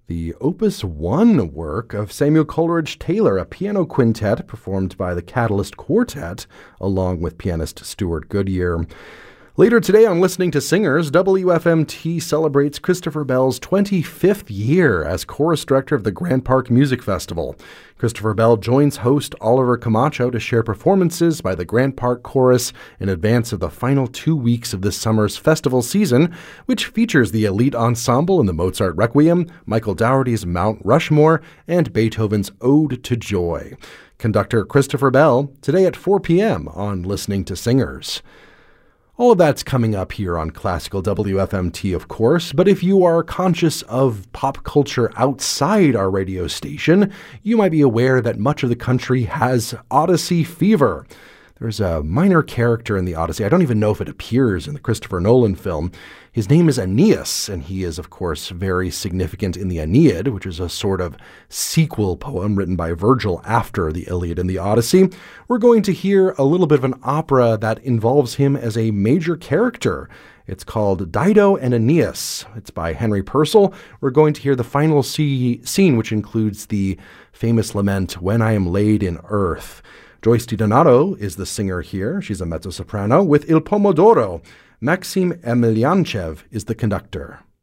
The Opus 1 work of Samuel Coleridge Taylor, a piano quintet performed by the Catalyst Quartet, along with pianist Stuart Goodyear. Later today on Listening to Singers, WFMT celebrates Christopher Bell's 25th year as chorus director of the Grant Park Music Festival. Christopher Bell joins host Oliver Camacho to share performances by the Grant Park Chorus in advance of the final 2 weeks of this summer's festival season, which features the elite ensemble in the Mozart Requiem, Michael Dougherty's Mount Rushmore, and Beethoven's Ode to Joy. Conductor Christopher Bell, today at 4 p.m. on Listening to Singers. All of that's coming up here on Classical WFMT, of course, but if you are conscious of pop culture outside our radio station, you might be aware that much of the country has Odyssey fever. There's a minor character in the Odyssey. I don't even know if it appears in the Christopher Nolan film. His name is Aeneas, and he is, of course, very significant in the Aeneid, which is a sort of sequel poem written by Virgil after the Iliad and the Odyssey. We're going to hear a little bit of an opera that involves him as a major character. It's called Dido and Aeneas. It's by Henry Purcell. We're going to hear the final scene, which includes the famous lament, When I Am Laid in Earth. Joyce DiDonato is the singer here. She's a mezzo-soprano with Il Pomodoro. Maxim Emelianchev is the conductor.